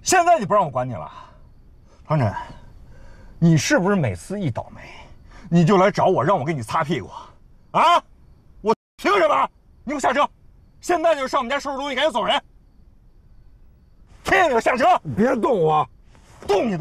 现在你不让我管你了，唐晨，你是不是每次一倒霉，你就来找我，让我给你擦屁股？啊？我凭什么？你给我下车！现在就上我们家收拾东西，赶紧走人！听见没有？下车！ 别动我！ 动你的！